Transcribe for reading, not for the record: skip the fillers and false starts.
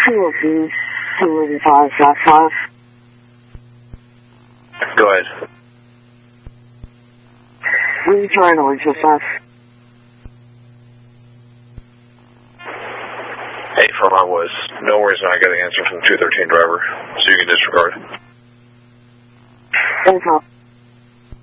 202, 285.5. Go ahead. What are you trying to reach us at? Hey, from I was. No worries, I got an answer from the 213 driver, so you can disregard. Thanks,